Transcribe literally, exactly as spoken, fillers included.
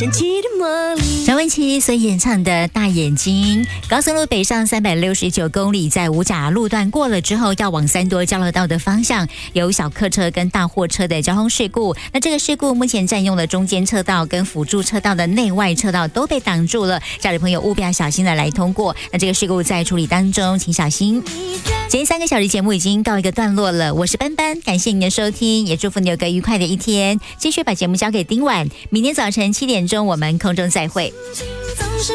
神奇的魔力。 张文琪所演唱的《大眼睛》。高速路北上三百六十九公里，在五甲路段过了之后，要往三多交流道的方向，有小客车跟大货车的交通事故。那这个事故目前占用了中间车道跟辅助车道的内外车道都被挡住了，驾驶朋友务必要小心的来通过。那这个事故在处理当中，请小心。今天三个小时节目已经告一个段落了，我是班班，感谢您的收听，也祝福你有个愉快的一天。继续把节目交给丁婉，明天早晨七点钟我们空中再会。